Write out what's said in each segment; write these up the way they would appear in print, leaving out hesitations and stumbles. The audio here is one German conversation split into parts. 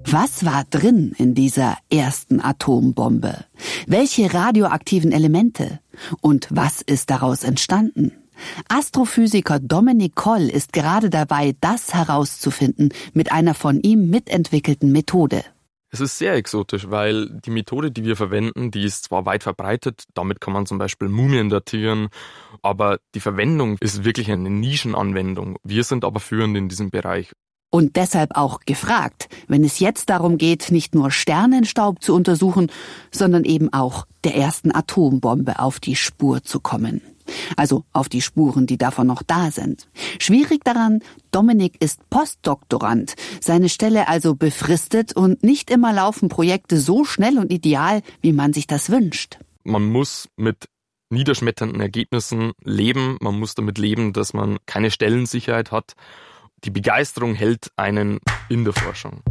Was war drin in dieser ersten Atombombe? Welche radioaktiven Elemente? Und was ist daraus entstanden? Astrophysiker Dominic Coll ist gerade dabei, das herauszufinden mit einer von ihm mitentwickelten Methode. Es ist sehr exotisch, weil die Methode, die wir verwenden, die ist zwar weit verbreitet, damit kann man zum Beispiel Mumien datieren, aber die Verwendung ist wirklich eine Nischenanwendung. Wir sind aber führend in diesem Bereich. Und deshalb auch gefragt, wenn es jetzt darum geht, nicht nur Sternenstaub zu untersuchen, sondern eben auch der ersten Atombombe auf die Spur zu kommen. Also auf die Spuren, die davon noch da sind. Schwierig daran, Dominic ist Postdoktorand, seine Stelle also befristet und nicht immer laufen Projekte so schnell und ideal, wie man sich das wünscht. Man muss mit niederschmetternden Ergebnissen leben, man muss damit leben, dass man keine Stellensicherheit hat. Die Begeisterung hält einen in der Forschung.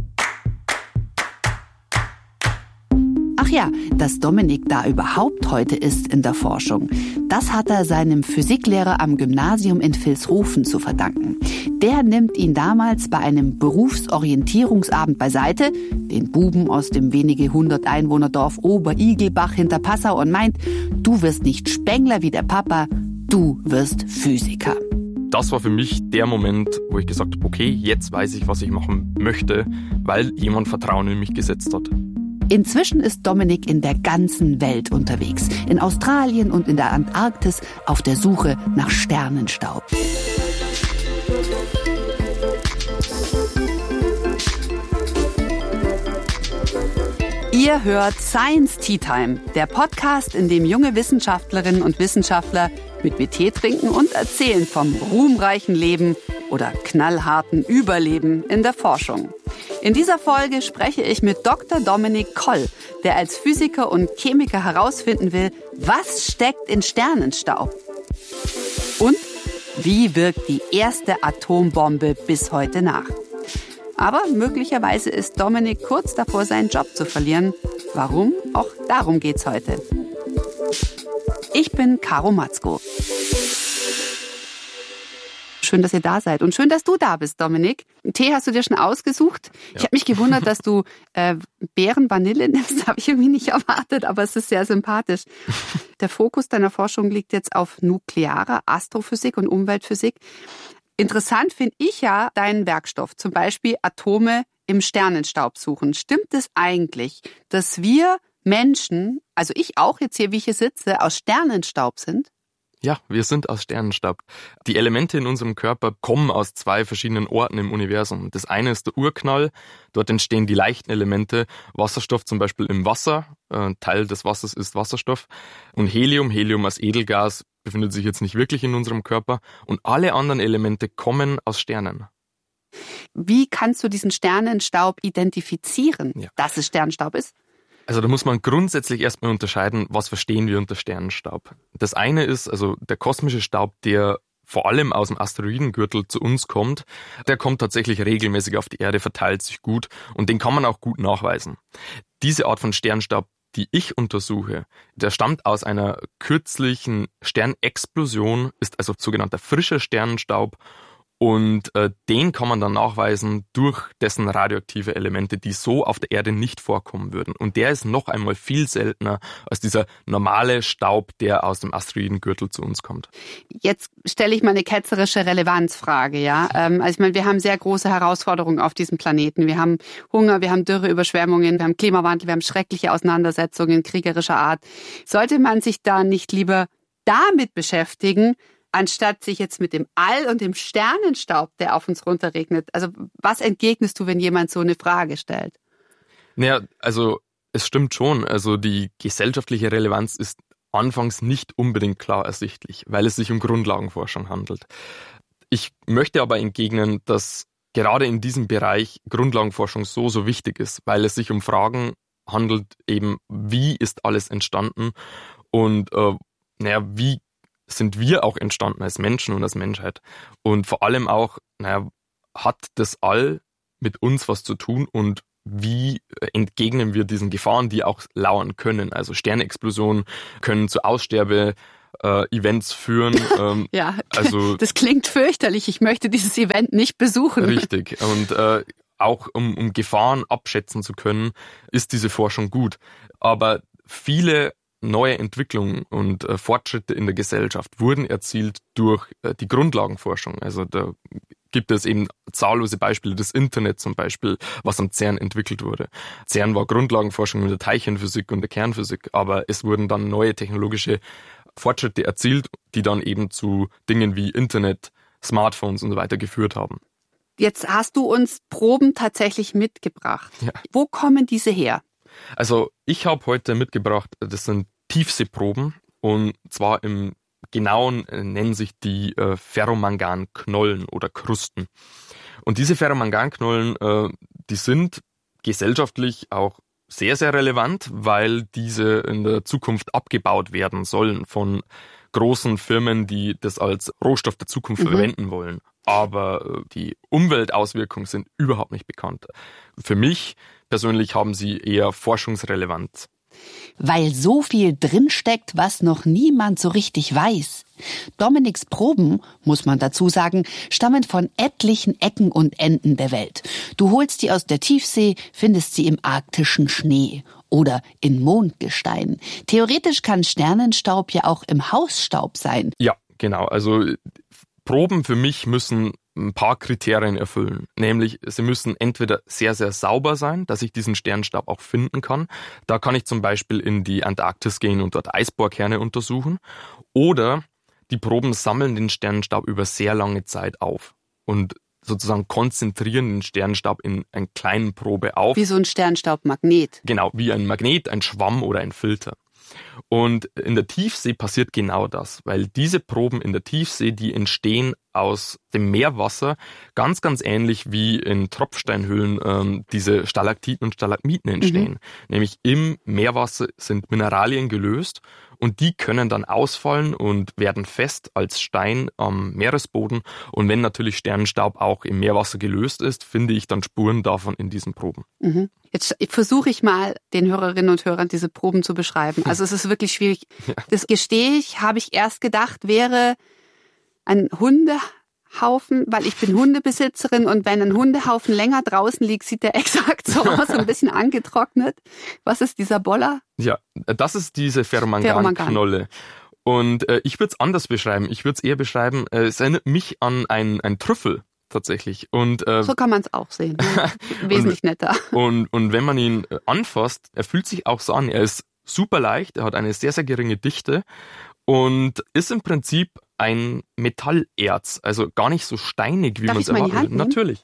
Ach ja, dass Dominic da überhaupt heute ist in der Forschung, das hat er seinem Physiklehrer am Gymnasium in Vilshofen zu verdanken. Der nimmt ihn damals bei einem Berufsorientierungsabend beiseite, den Buben aus dem wenige 100 Einwohnerdorf Oberigelbach hinter Passau, und meint, du wirst nicht Spengler wie der Papa, du wirst Physiker. Das war für mich der Moment, wo ich gesagt habe, okay, jetzt weiß ich, was ich machen möchte, weil jemand Vertrauen in mich gesetzt hat. Inzwischen ist Dominic in der ganzen Welt unterwegs, in Australien und in der Antarktis auf der Suche nach Sternenstaub. Ihr hört Science Tea Time, der Podcast, in dem junge Wissenschaftlerinnen und Wissenschaftler mit mir Tee trinken und erzählen vom ruhmreichen Leben oder knallharten Überleben in der Forschung. In dieser Folge spreche ich mit Dr. Dominic Coll, der als Physiker und Chemiker herausfinden will, was steckt in Sternenstaub und wie wirkt die erste Atombombe bis heute nach. Aber möglicherweise ist Dominic kurz davor, seinen Job zu verlieren. Warum? Auch darum geht's heute. Ich bin Caro Matzko. Schön, dass ihr da seid und schön, dass du da bist, Dominic. Einen Tee hast du dir schon ausgesucht? Ja. Ich habe mich gewundert, dass du Beeren-Vanille nimmst. Habe ich irgendwie nicht erwartet, aber es ist sehr sympathisch. Der Fokus deiner Forschung liegt jetzt auf nuklearer Astrophysik und Umweltphysik. Interessant finde ich ja deinen Werkstoff, zum Beispiel Atome im Sternenstaub suchen. Stimmt es eigentlich, dass wir Menschen, also ich auch jetzt hier, wie ich hier sitze, aus Sternenstaub sind? Ja, wir sind aus Sternenstaub. Die Elemente in unserem Körper kommen aus zwei verschiedenen Orten im Universum. Das eine ist der Urknall, dort entstehen die leichten Elemente, Wasserstoff zum Beispiel im Wasser, Teil des Wassers ist Wasserstoff, und Helium als Edelgas befindet sich jetzt nicht wirklich in unserem Körper, und alle anderen Elemente kommen aus Sternen. Wie kannst du diesen Sternenstaub identifizieren, dass es Sternenstaub ist? Also da muss man grundsätzlich erstmal unterscheiden, was verstehen wir unter Sternenstaub. Das eine ist also der kosmische Staub, der vor allem aus dem Asteroidengürtel zu uns kommt. Der kommt tatsächlich regelmäßig auf die Erde, verteilt sich gut und den kann man auch gut nachweisen. Diese Art von Sternenstaub, die ich untersuche, der stammt aus einer kürzlichen Sternexplosion, ist also sogenannter frischer Sternenstaub. Und den kann man dann nachweisen durch dessen radioaktive Elemente, die so auf der Erde nicht vorkommen würden. Und der ist noch einmal viel seltener als dieser normale Staub, der aus dem Asteroidengürtel zu uns kommt. Jetzt stelle ich mal eine ketzerische Relevanzfrage, ja. Also ich meine, wir haben sehr große Herausforderungen auf diesem Planeten. Wir haben Hunger, wir haben Dürre, Überschwemmungen, wir haben Klimawandel, wir haben schreckliche Auseinandersetzungen kriegerischer Art. Sollte man sich da nicht lieber damit beschäftigen, anstatt sich jetzt mit dem All und dem Sternenstaub, der auf uns runterregnet? Also was entgegnest du, wenn jemand so eine Frage stellt? Naja, also es stimmt schon. Also die gesellschaftliche Relevanz ist anfangs nicht unbedingt klar ersichtlich, weil es sich um Grundlagenforschung handelt. Ich möchte aber entgegnen, dass gerade in diesem Bereich Grundlagenforschung so wichtig ist, weil es sich um Fragen handelt, eben wie ist alles entstanden und wie sind wir auch entstanden als Menschen und als Menschheit. Und vor allem auch, hat das All mit uns was zu tun und wie entgegnen wir diesen Gefahren, die auch lauern können. Also Sternexplosionen können zu Aussterbe-Events führen. Ja, also das klingt fürchterlich. Ich möchte dieses Event nicht besuchen. Richtig. Und auch um Gefahren abschätzen zu können, ist diese Forschung gut. Aber viele neue Entwicklungen und Fortschritte in der Gesellschaft wurden erzielt durch die Grundlagenforschung. Also da gibt es eben zahllose Beispiele, das Internet zum Beispiel, was am CERN entwickelt wurde. CERN war Grundlagenforschung in der Teilchenphysik und der Kernphysik, aber es wurden dann neue technologische Fortschritte erzielt, die dann eben zu Dingen wie Internet, Smartphones und so weiter geführt haben. Jetzt hast du uns Proben tatsächlich mitgebracht. Ja. Wo kommen diese her? Also ich habe heute mitgebracht, das sind Tiefseeproben und zwar im Genauen nennen sich die Ferromanganknollen oder Krusten. Und diese Ferromanganknollen, die sind gesellschaftlich auch sehr, sehr relevant, weil diese in der Zukunft abgebaut werden sollen von großen Firmen, die das als Rohstoff der Zukunft verwenden wollen. Aber die Umweltauswirkungen sind überhaupt nicht bekannt. Für mich persönlich haben sie eher Forschungsrelevanz. Weil so viel drinsteckt, was noch niemand so richtig weiß. Dominiks Proben, muss man dazu sagen, stammen von etlichen Ecken und Enden der Welt. Du holst die aus der Tiefsee, findest sie im arktischen Schnee oder in Mondgestein. Theoretisch kann Sternenstaub ja auch im Hausstaub sein. Ja, genau. Also Proben für mich müssen ein paar Kriterien erfüllen. Nämlich, sie müssen entweder sehr, sehr sauber sein, dass ich diesen Sternenstaub auch finden kann. Da kann ich zum Beispiel in die Antarktis gehen und dort Eisbohrkerne untersuchen. Oder die Proben sammeln den Sternenstaub über sehr lange Zeit auf und sozusagen konzentrieren den Sternenstaub in einer kleinen Probe auf. Wie so ein Sternstaubmagnet. Genau, wie ein Magnet, ein Schwamm oder ein Filter. Und in der Tiefsee passiert genau das, weil diese Proben in der Tiefsee, die entstehen aus dem Meerwasser, ganz, ganz ähnlich wie in Tropfsteinhöhlen diese Stalaktiten und Stalagmiten entstehen. Nämlich im Meerwasser sind Mineralien gelöst und die können dann ausfallen und werden fest als Stein am Meeresboden. Und wenn natürlich Sternenstaub auch im Meerwasser gelöst ist, finde ich dann Spuren davon in diesen Proben. Jetzt versuche ich mal, den Hörerinnen und Hörern diese Proben zu beschreiben. Also es ist wirklich schwierig. Ja. Das gestehe ich, habe ich erst gedacht, wäre ein Hundehaufen, weil ich bin Hundebesitzerin und wenn ein Hundehaufen länger draußen liegt, sieht der exakt so aus, ein bisschen angetrocknet. Was ist dieser Boller? Ja, das ist diese Ferromanganknolle. Und ich würde es anders beschreiben. Ich würde es eher beschreiben, es erinnert mich an ein Trüffel. Tatsächlich. Und so kann man es auch sehen. Ja. Wesentlich netter. Und wenn man ihn anfasst, er fühlt sich auch so an. Er ist super leicht, er hat eine sehr, sehr geringe Dichte und ist im Prinzip ein Metallerz. Also gar nicht so steinig, wie man es erwartet. Natürlich.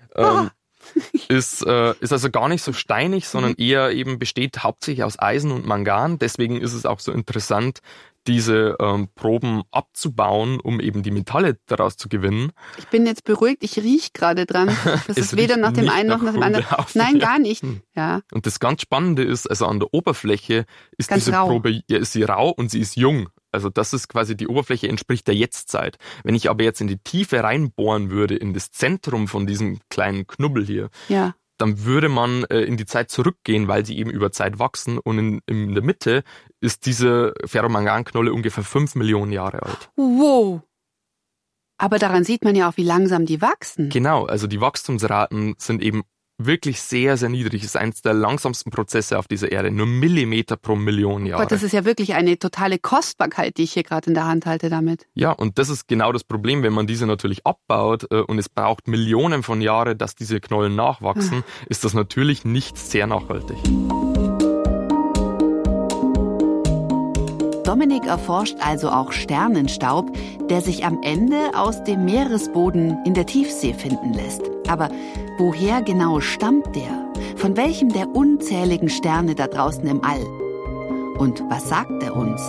Ist also gar nicht so steinig, sondern eher eben besteht hauptsächlich aus Eisen und Mangan. Deswegen ist es auch so interessant, diese Proben abzubauen, um eben die Metalle daraus zu gewinnen. Ich bin jetzt beruhigt, ich rieche gerade dran. Das ist weder nach dem einen noch nach dem anderen. Nein, gar nicht. Ja. Und das ganz Spannende ist, also an der Oberfläche ist ganz diese rau. Probe, ja, ist sie rau und sie ist jung. Also das ist quasi, die Oberfläche entspricht der Jetztzeit. Wenn ich aber jetzt in die Tiefe reinbohren würde, in das Zentrum von diesem kleinen Knubbel hier, ja, dann würde man in die Zeit zurückgehen, weil sie eben über Zeit wachsen. Und in der Mitte ist diese Ferromanganknolle ungefähr 5 Millionen Jahre alt. Wow! Aber daran sieht man ja auch, wie langsam die wachsen. Genau, also die Wachstumsraten sind eben wirklich sehr, sehr niedrig. Es ist eines der langsamsten Prozesse auf dieser Erde. Nur Millimeter pro Million Jahre. Gott, das ist ja wirklich eine totale Kostbarkeit, die ich hier gerade in der Hand halte damit. Ja, und das ist genau das Problem, wenn man diese natürlich abbaut und es braucht Millionen von Jahren, dass diese Knollen nachwachsen, ist das natürlich nicht sehr nachhaltig. Dominik erforscht also auch Sternenstaub, der sich am Ende aus dem Meeresboden in der Tiefsee finden lässt. Aber woher genau stammt der? Von welchem der unzähligen Sterne da draußen im All? Und was sagt er uns?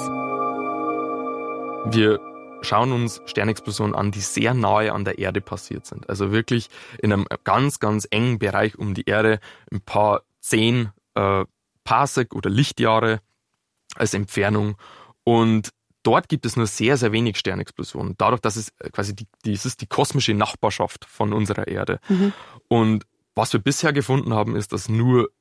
Wir schauen uns Sternexplosionen an, die sehr nahe an der Erde passiert sind. Also wirklich in einem ganz, ganz engen Bereich um die Erde, ein paar 10 Parsec oder Lichtjahre als Entfernung. Und dort gibt es nur sehr, sehr wenig Sternexplosionen. Dadurch, dass es quasi die kosmische Nachbarschaft von unserer Erde. Und was wir bisher gefunden haben, ist, dass nur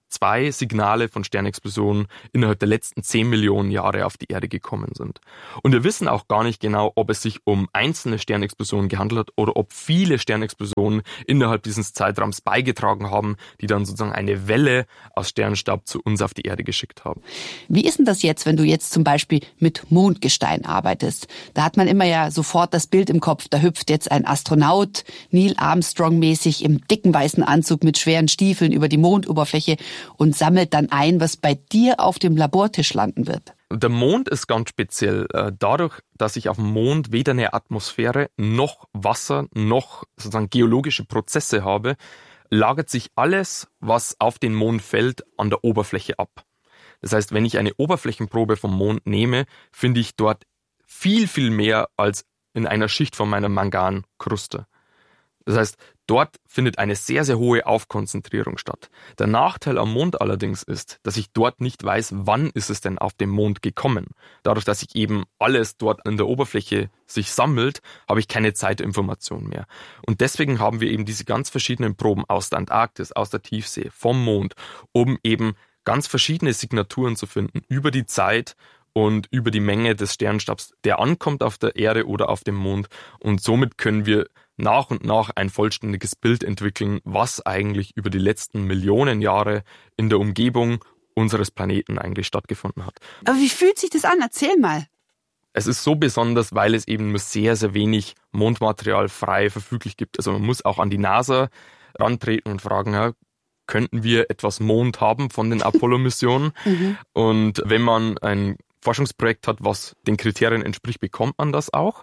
2 Signale von Sternexplosionen innerhalb der letzten 10 Millionen Jahre auf die Erde gekommen sind. Und wir wissen auch gar nicht genau, ob es sich um einzelne Sternexplosionen gehandelt hat oder ob viele Sternexplosionen innerhalb dieses Zeitraums beigetragen haben, die dann sozusagen eine Welle aus Sternenstaub zu uns auf die Erde geschickt haben. Wie ist denn das jetzt, wenn du jetzt zum Beispiel mit Mondgestein arbeitest? Da hat man immer ja sofort das Bild im Kopf, da hüpft jetzt ein Astronaut, Neil Armstrong-mäßig im dicken weißen Anzug mit schweren Stiefeln über die Mondoberfläche und sammelt dann ein, was bei dir auf dem Labortisch landen wird. Der Mond ist ganz speziell. Dadurch, dass ich auf dem Mond weder eine Atmosphäre noch Wasser noch sozusagen geologische Prozesse habe, lagert sich alles, was auf den Mond fällt, an der Oberfläche ab. Das heißt, wenn ich eine Oberflächenprobe vom Mond nehme, finde ich dort viel, viel mehr als in einer Schicht von meiner Mangankruste. Das heißt, dort findet eine sehr, sehr hohe Aufkonzentrierung statt. Der Nachteil am Mond allerdings ist, dass ich dort nicht weiß, wann ist es denn auf dem Mond gekommen. Dadurch, dass sich eben alles dort an der Oberfläche sich sammelt, habe ich keine Zeitinformation mehr. Und deswegen haben wir eben diese ganz verschiedenen Proben aus der Antarktis, aus der Tiefsee, vom Mond, um eben ganz verschiedene Signaturen zu finden über die Zeit und über die Menge des Sternenstaubs, der ankommt auf der Erde oder auf dem Mond. Und somit können wir nach und nach ein vollständiges Bild entwickeln, was eigentlich über die letzten Millionen Jahre in der Umgebung unseres Planeten eigentlich stattgefunden hat. Aber wie fühlt sich das an? Erzähl mal. Es ist so besonders, weil es eben nur sehr, sehr wenig Mondmaterial frei verfüglich gibt. Also man muss auch an die NASA rantreten und fragen, ja, könnten wir etwas Mond haben von den Apollo-Missionen? Und wenn man ein Forschungsprojekt hat, was den Kriterien entspricht, bekommt man das auch.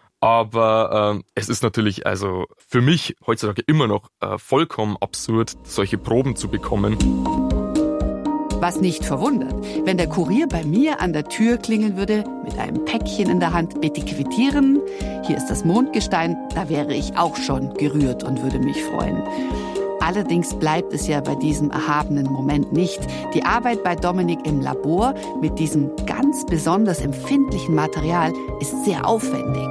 Aber es ist natürlich also für mich heutzutage immer noch vollkommen absurd, solche Proben zu bekommen. Was nicht verwundert, wenn der Kurier bei mir an der Tür klingeln würde, mit einem Päckchen in der Hand, bitte quittieren. Hier ist das Mondgestein, da wäre ich auch schon gerührt und würde mich freuen. Allerdings bleibt es ja bei diesem erhabenen Moment nicht. Die Arbeit bei Dominik im Labor mit diesem ganz besonders empfindlichen Material ist sehr aufwendig.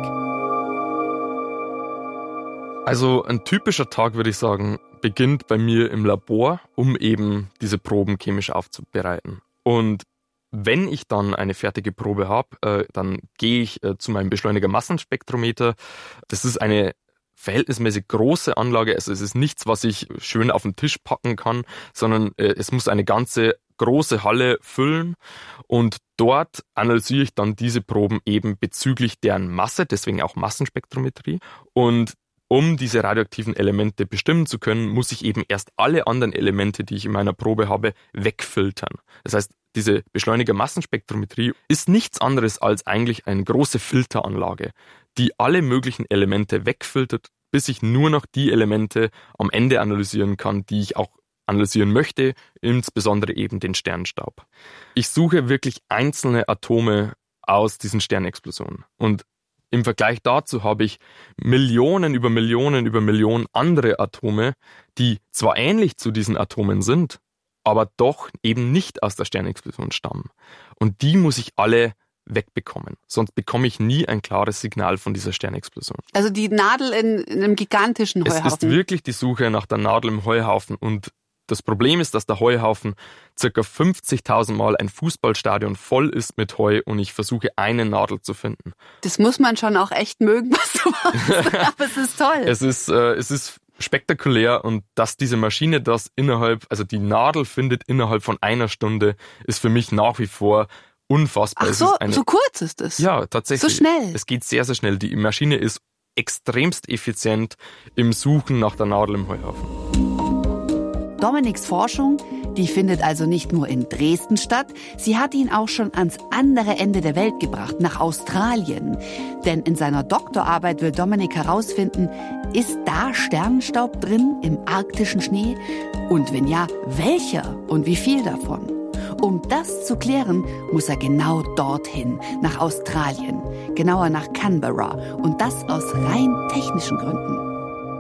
Also ein typischer Tag, würde ich sagen, beginnt bei mir im Labor, um eben diese Proben chemisch aufzubereiten. Und wenn ich dann eine fertige Probe habe, dann gehe ich zu meinem Beschleuniger-Massenspektrometer. Das ist eine verhältnismäßig große Anlage. Also es ist nichts, was ich schön auf den Tisch packen kann, sondern es muss eine ganze große Halle füllen. Und dort analysiere ich dann diese Proben eben bezüglich deren Masse, deswegen auch Massenspektrometrie. Und um diese radioaktiven Elemente bestimmen zu können, muss ich eben erst alle anderen Elemente, die ich in meiner Probe habe, wegfiltern. Das heißt, diese Beschleuniger-Massenspektrometrie ist nichts anderes als eigentlich eine große Filteranlage, die alle möglichen Elemente wegfiltert, bis ich nur noch die Elemente am Ende analysieren kann, die ich auch analysieren möchte, insbesondere eben den Sternenstaub. Ich suche wirklich einzelne Atome aus diesen Sternexplosionen und im Vergleich dazu habe ich Millionen über Millionen über Millionen andere Atome, die zwar ähnlich zu diesen Atomen sind, aber doch eben nicht aus der Sternexplosion stammen. Und die muss ich alle wegbekommen. Sonst bekomme ich nie ein klares Signal von dieser Sternexplosion. Also die Nadel in einem gigantischen Heuhaufen. Es ist wirklich die Suche nach der Nadel im Heuhaufen. Und das Problem ist, dass der Heuhaufen ca. 50.000 Mal ein Fußballstadion voll ist mit Heu und ich versuche, eine Nadel zu finden. Das muss man schon auch echt mögen, was du machst. Aber es ist toll. Es ist spektakulär und dass diese Maschine das die Nadel findet innerhalb von einer Stunde, ist für mich nach wie vor unfassbar. Ach so, so kurz ist es? Ja, tatsächlich. So schnell? Es geht sehr, sehr schnell. Die Maschine ist extremst effizient im Suchen nach der Nadel im Heuhaufen. Dominiks Forschung, die findet also nicht nur in Dresden statt, sie hat ihn auch schon ans andere Ende der Welt gebracht, nach Australien. Denn in seiner Doktorarbeit will Dominik herausfinden, ist da Sternenstaub drin im arktischen Schnee? Und wenn ja, welcher und wie viel davon? Um das zu klären, muss er genau dorthin, nach Australien, genauer nach Canberra. Und das aus rein technischen Gründen.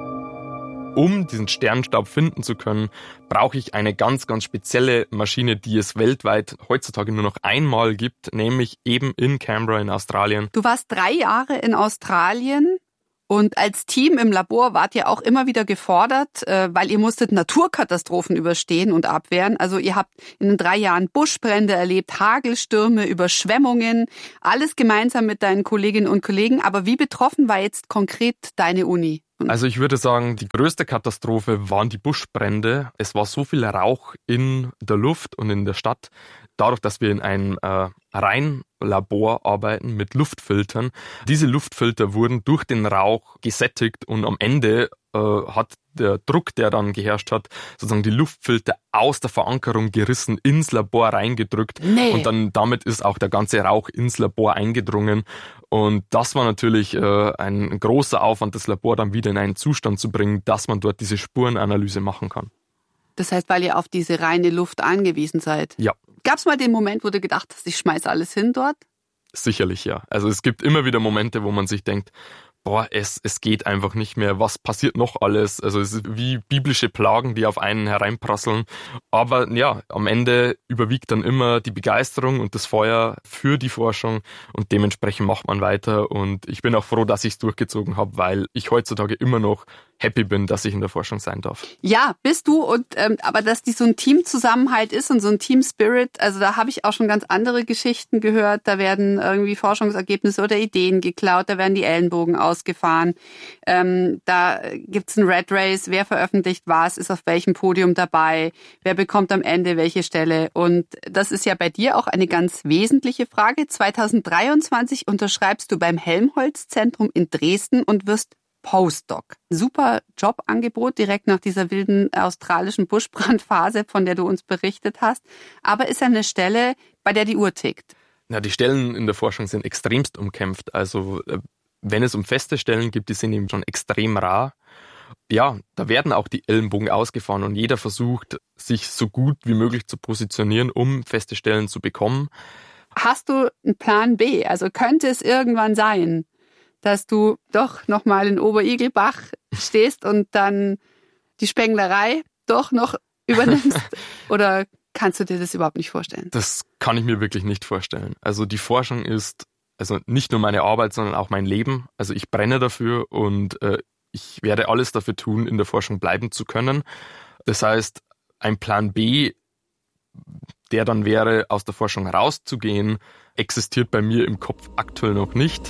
Um diesen Sternenstaub finden zu können, brauche ich eine ganz, ganz spezielle Maschine, die es weltweit heutzutage nur noch einmal gibt, nämlich eben in Canberra in Australien. Du warst 3 Jahre in Australien Und als Team im Labor wart ihr auch immer wieder gefordert, weil ihr musstet Naturkatastrophen überstehen und abwehren. Also ihr habt in den 3 Jahren Buschbrände erlebt, Hagelstürme, Überschwemmungen, alles gemeinsam mit deinen Kolleginnen und Kollegen. Aber wie betroffen war jetzt konkret deine Uni? Also ich würde sagen, die größte Katastrophe waren die Buschbrände. Es war so viel Rauch in der Luft und in der Stadt. Dadurch, dass wir in einem Reinlabor arbeiten mit Luftfiltern. Diese Luftfilter wurden durch den Rauch gesättigt und am Ende hat der Druck, der dann geherrscht hat, sozusagen die Luftfilter aus der Verankerung gerissen, ins Labor reingedrückt. Nee. Und dann damit ist auch der ganze Rauch ins Labor eingedrungen. Und das war natürlich ein großer Aufwand, das Labor dann wieder in einen Zustand zu bringen, dass man dort diese Spurenanalyse machen kann. Das heißt, weil ihr auf diese reine Luft angewiesen seid? Ja. Gab es mal den Moment, wo du gedacht hast, ich schmeiße alles hin dort? Sicherlich, ja. Also es gibt immer wieder Momente, wo man sich denkt, es geht einfach nicht mehr. Was passiert noch alles? Also es ist wie biblische Plagen, die auf einen hereinprasseln. Aber ja, am Ende überwiegt dann immer die Begeisterung und das Feuer für die Forschung und dementsprechend macht man weiter. Und ich bin auch froh, dass ich es durchgezogen habe, weil ich heutzutage immer noch happy bin, dass ich in der Forschung sein darf. Ja, bist du. Und aber dass die so ein Teamzusammenhalt ist und so ein Team-Spirit, also da habe ich auch schon ganz andere Geschichten gehört. Da werden irgendwie Forschungsergebnisse oder Ideen geklaut, da werden die Ellenbogen ausgefahren. Da gibt's ein Red Race, wer veröffentlicht was, ist auf welchem Podium dabei, wer bekommt am Ende welche Stelle. Und das ist ja bei dir auch eine ganz wesentliche Frage. 2023 unterschreibst du beim Helmholtz-Zentrum in Dresden und wirst Postdoc. Super Jobangebot direkt nach dieser wilden australischen Buschbrandphase, von der du uns berichtet hast. Aber ist ja eine Stelle, bei der die Uhr tickt. Ja, die Stellen in der Forschung sind extremst umkämpft. Also wenn es um feste Stellen gibt, die sind eben schon extrem rar. Ja, da werden auch die Ellenbogen ausgefahren und jeder versucht, sich so gut wie möglich zu positionieren, um feste Stellen zu bekommen. Hast du einen Plan B? Also könnte es irgendwann sein, dass du doch nochmal in Oberigelbach stehst und dann die Spenglerei doch noch übernimmst? Oder kannst du dir das überhaupt nicht vorstellen? Das kann ich mir wirklich nicht vorstellen. Also die Forschung ist also nicht nur meine Arbeit, sondern auch mein Leben. Also ich brenne dafür und ich werde alles dafür tun, in der Forschung bleiben zu können. Das heißt, ein Plan B, der dann wäre, aus der Forschung rauszugehen, existiert bei mir im Kopf aktuell noch nicht.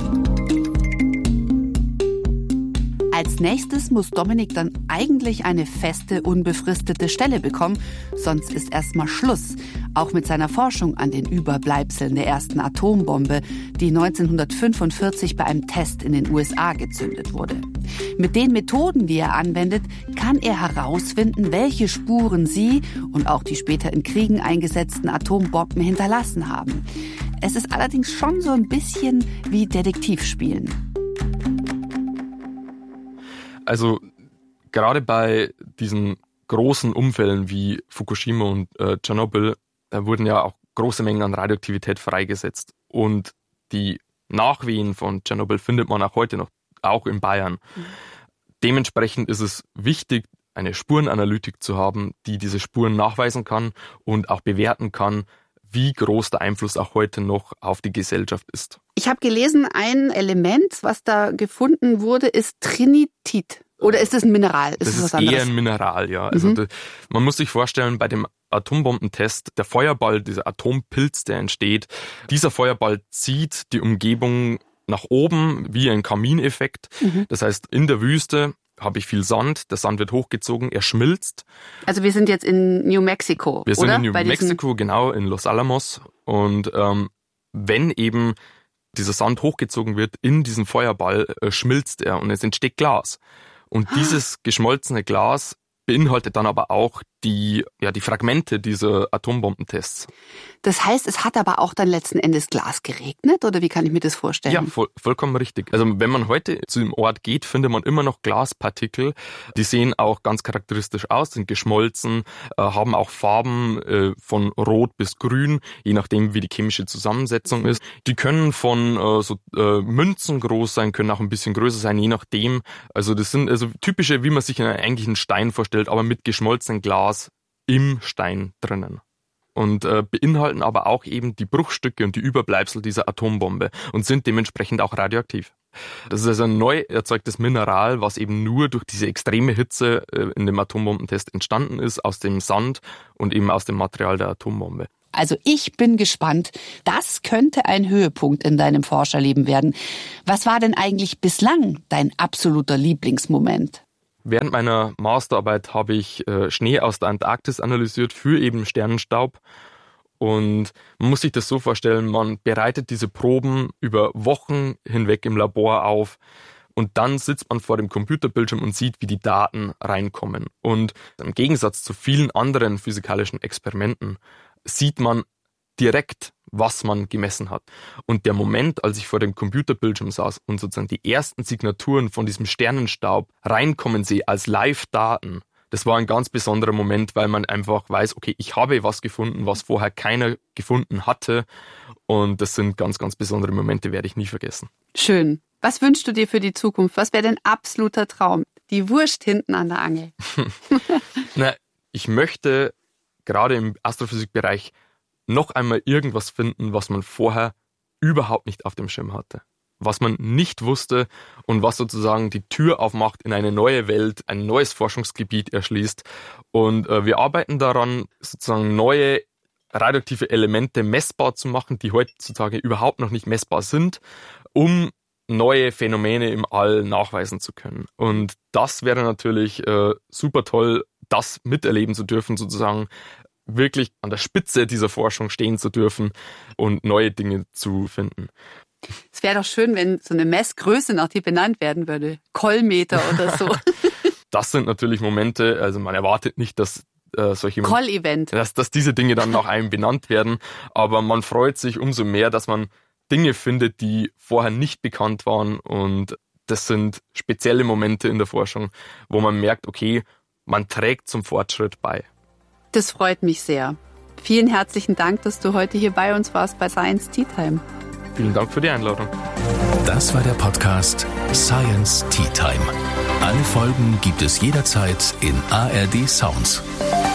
Als nächstes muss Dominik dann eigentlich eine feste, unbefristete Stelle bekommen, sonst ist erstmal Schluss. Auch mit seiner Forschung an den Überbleibseln der ersten Atombombe, die 1945 bei einem Test in den USA gezündet wurde. Mit den Methoden, die er anwendet, kann er herausfinden, welche Spuren sie und auch die später in Kriegen eingesetzten Atombomben hinterlassen haben. Es ist allerdings schon so ein bisschen wie Detektivspielen. Also gerade bei diesen großen Unfällen wie Fukushima und Tschernobyl, da wurden ja auch große Mengen an Radioaktivität freigesetzt. Und die Nachwehen von Tschernobyl findet man auch heute noch, auch in Bayern. Dementsprechend ist es wichtig, eine Spurenanalytik zu haben, die diese Spuren nachweisen kann und auch bewerten kann, wie groß der Einfluss auch heute noch auf die Gesellschaft ist. Ich habe gelesen, ein Element, was da gefunden wurde, ist Trinitit. Oder ist das ein Mineral? Das ist eher ein Mineral, ja. Also man muss sich vorstellen, bei dem Atombombentest, der Feuerball, dieser Atompilz, der entsteht, dieser Feuerball zieht die Umgebung nach oben wie ein Kamineffekt. Das heißt, in der Wüste habe ich viel Sand, der Sand wird hochgezogen, er schmilzt. Also wir sind jetzt in New Mexico, Wir sind oder? in New Mexico, genau, in Los Alamos. Und wenn eben dieser Sand hochgezogen wird in diesen Feuerball, schmilzt er und es entsteht Glas. Und dieses geschmolzene Glas beinhaltet dann aber auch die Fragmente dieser Atombombentests. Das heißt, es hat aber auch dann letzten Endes Glas geregnet, oder wie kann ich mir das vorstellen? Ja, vollkommen richtig. Also wenn man heute zu dem Ort geht, findet man immer noch Glaspartikel. Die sehen auch ganz charakteristisch aus, sind geschmolzen, haben auch Farben von rot bis grün, je nachdem wie die chemische Zusammensetzung ist. Die können von Münzen groß sein, können auch ein bisschen größer sein, je nachdem. Also das sind also typische, wie man sich eigentlich einen Stein vorstellt, aber mit geschmolzenem Glas im Stein drinnen. Und beinhalten aber auch eben die Bruchstücke und die Überbleibsel dieser Atombombe und sind dementsprechend auch radioaktiv. Das ist also ein neu erzeugtes Mineral, was eben nur durch diese extreme Hitze in dem Atombombentest entstanden ist, aus dem Sand und eben aus dem Material der Atombombe. Also ich bin gespannt. Das könnte ein Höhepunkt in deinem Forscherleben werden. Was war denn eigentlich bislang dein absoluter Lieblingsmoment? Während meiner Masterarbeit habe ich Schnee aus der Antarktis analysiert für eben Sternenstaub. Und man muss sich das so vorstellen, man bereitet diese Proben über Wochen hinweg im Labor auf und dann sitzt man vor dem Computerbildschirm und sieht, wie die Daten reinkommen. Und im Gegensatz zu vielen anderen physikalischen Experimenten sieht man direkt, was man gemessen hat. Und der Moment, als ich vor dem Computerbildschirm saß und sozusagen die ersten Signaturen von diesem Sternenstaub reinkommen sehe als Live-Daten, das war ein ganz besonderer Moment, weil man einfach weiß, okay, ich habe was gefunden, was vorher keiner gefunden hatte. Und das sind ganz, ganz besondere Momente, werde ich nie vergessen. Schön. Was wünschst du dir für die Zukunft? Was wäre dein absoluter Traum? Die Wurst hinten an der Angel. Ich möchte gerade im Astrophysikbereich noch einmal irgendwas finden, was man vorher überhaupt nicht auf dem Schirm hatte. Was man nicht wusste und was sozusagen die Tür aufmacht in eine neue Welt, ein neues Forschungsgebiet erschließt. Und wir arbeiten daran, sozusagen neue radioaktive Elemente messbar zu machen, die heutzutage überhaupt noch nicht messbar sind, um neue Phänomene im All nachweisen zu können. Und das wäre natürlich super toll, das miterleben zu dürfen, sozusagen wirklich an der Spitze dieser Forschung stehen zu dürfen und neue Dinge zu finden. Es wäre doch schön, wenn so eine Messgröße nach dir benannt werden würde. Kollmeter oder so. Das sind natürlich Momente, also man erwartet nicht, dass solche Koll-Event. Dass diese Dinge dann nach einem benannt werden, aber man freut sich umso mehr, dass man Dinge findet, die vorher nicht bekannt waren, und das sind spezielle Momente in der Forschung, wo man merkt, okay, man trägt zum Fortschritt bei. Das freut mich sehr. Vielen herzlichen Dank, dass du heute hier bei uns warst bei Science Tea Time. Vielen Dank für die Einladung. Das war der Podcast Science Tea Time. Alle Folgen gibt es jederzeit in ARD Sounds.